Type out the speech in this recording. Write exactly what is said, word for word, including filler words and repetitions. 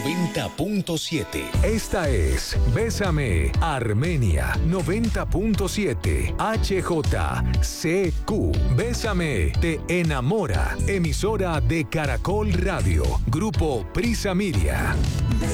noventa punto siete. Esta es Bésame Armenia noventa punto siete H J C Q. Bésame te enamora. Emisora de Caracol Radio. Grupo Prisa Media.